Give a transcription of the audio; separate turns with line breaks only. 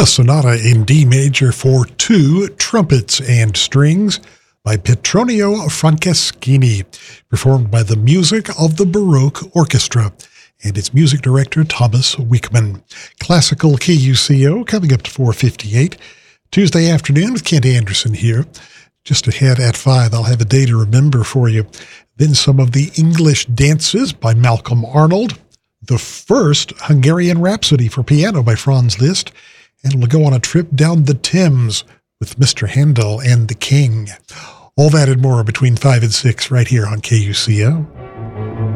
A sonata in D major for two trumpets and strings by Petronio Franceschini, performed by the Music of the Baroque Orchestra and its music director Thomas Wickman. Classical KUCO coming up to 4:58. Tuesday afternoon with Kent Anderson here. Just ahead at 5, I'll have a day to remember for you. Then some of the English dances by Malcolm Arnold. The first Hungarian Rhapsody for piano by Franz Liszt. And we'll go on a trip down the Thames with Mr. Handel and the King. All that and more between 5 and 6 right here on KUCO.